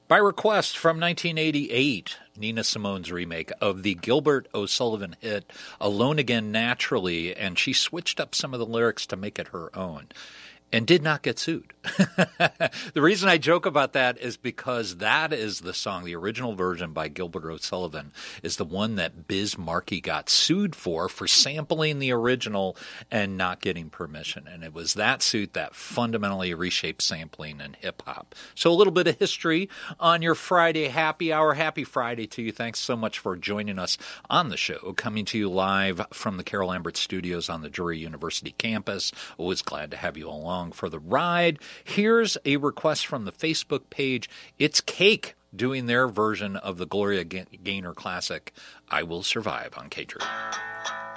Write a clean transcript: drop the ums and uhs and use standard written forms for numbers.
By request from 1988, Nina Simone's remake of the Gilbert O'Sullivan hit Alone Again Naturally, and she switched up some of the lyrics to make it her own. And did not get sued. The reason I joke about that is because that is the song, the original version by Gilbert O'Sullivan, is the one that Biz Markie got sued for sampling the original and not getting permission. And it was that suit that fundamentally reshaped sampling in hip-hop. So a little bit of history on your Friday happy hour. Happy Friday to you. Thanks so much for joining us on the show, coming to you live from the Carol Lambert Studios on the Drury University campus. Always glad to have you along for the ride. Here's a request from the Facebook page. It's Cake doing their version of the Gloria Gaynor classic, I Will Survive, on K-Drew.